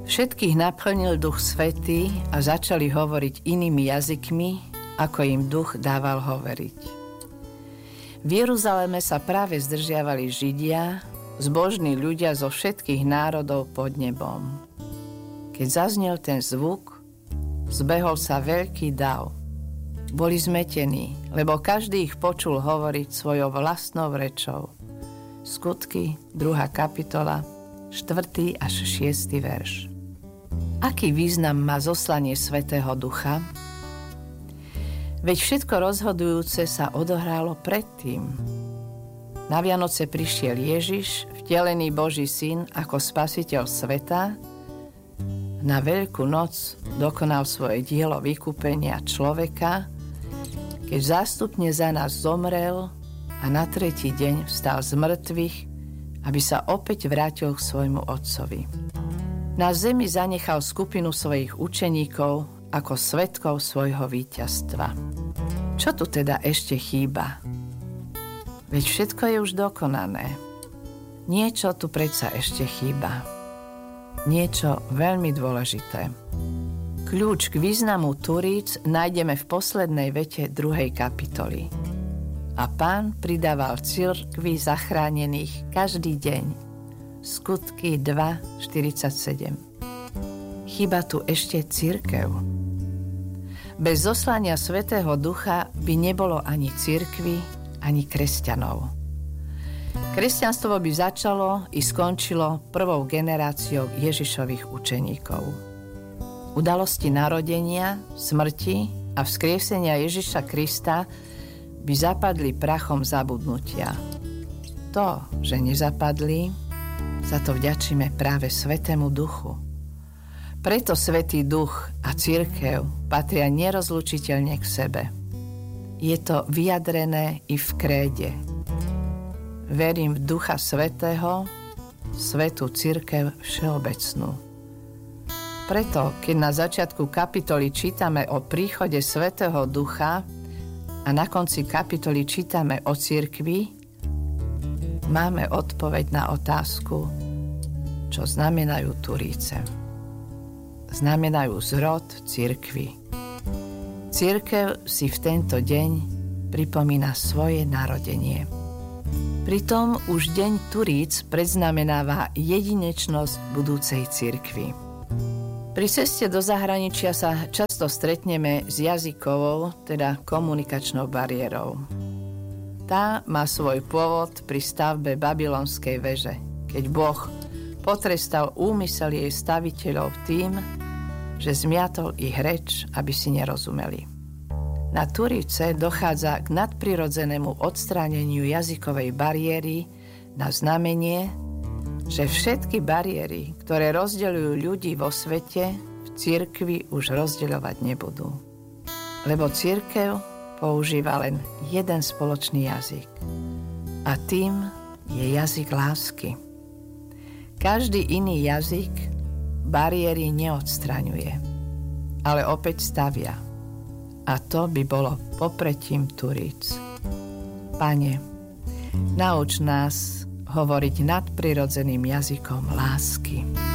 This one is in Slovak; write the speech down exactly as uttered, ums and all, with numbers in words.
Všetkých naplnil Duch Svätý a začali hovoriť inými jazykmi, ako im Duch dával hovoriť. V Jeruzaleme sa práve zdržiavali Židia, zbožní ľudia zo všetkých národov pod nebom. Keď zaznel ten zvuk, zbehol sa veľký dav. Boli zmetení, lebo každý ich počul hovoriť svojou vlastnou rečou. Skutky, druhá kapitola, štvrtý až šiesty verš. Aký význam má zoslanie Svätého Ducha? Veď všetko rozhodujúce sa odohralo predtým. Na Vianoce prišiel Ježiš, vtelený Boží syn ako spasiteľ sveta. Na Veľkú noc dokonal svoje dielo vykúpenia človeka, keď zástupne za nás zomrel a na tretí deň vstal z mŕtvych, aby sa opäť vrátil k svojmu Otcovi. Na zemi zanechal skupinu svojich učeníkov ako svedkov svojho víťazstva. Čo tu teda ešte chýba? Veď všetko je už dokonané. Niečo tu predsa ešte chýba. Niečo veľmi dôležité. Kľúč k významu Turíc nájdeme v poslednej vete druhej kapitoly. A Pán pridával cirkvi zachránených každý deň. Skutky dva štyridsaťsedem. Chýba tu ešte cirkev. Bez zoslania Svätého Ducha by nebolo ani cirkvi, ani kresťanov. Kresťanstvo by začalo i skončilo prvou generáciou Ježišových učeníkov. Udalosti narodenia, smrti a vzkriesenia Ježiša Krista by zapadli prachom zabudnutia. To, že nezapadli, za to vďačíme práve Svätému Duchu. Preto Svätý Duch a cirkev patria nerozlučiteľne k sebe. Je to vyjadrené i v kréde. Verím v Ducha Svätého, Svätú cirkev všeobecnú. Preto, keď na začiatku kapitoly čítame o príchode Svätého Ducha a na konci kapitoly čítame o cirkvi, máme odpoveď na otázku, čo znamenajú Turíce. Znamenajú zrod cirkvi. Cirkev si v tento deň pripomína svoje narodenie. Pritom už deň Turíc predznamenáva jedinečnosť budúcej cirkvi. Pri ceste do zahraničia sa často stretneme s jazykovou, teda komunikačnou bariérou. Tá má svoj pôvod pri stavbe babylonskej veže, keď Boh potrestal úmysel jej staviteľov tým, že zmiatol ich reč, aby si nerozumeli. Na Turíce dochádza k nadprirodzenému odstráneniu jazykovej bariéry na znamenie, že všetky bariéry, ktoré rozdeľujú ľudí vo svete, v cirkvi už rozdeľovať nebudú. Lebo cirkev používa len jeden spoločný jazyk. A tým je jazyk lásky. Každý iný jazyk bariéry neodstraňuje, ale opäť stavia. A to by bolo popretím Turíc. Pane, nauč nás hovoriť nadprirodzeným jazykom lásky.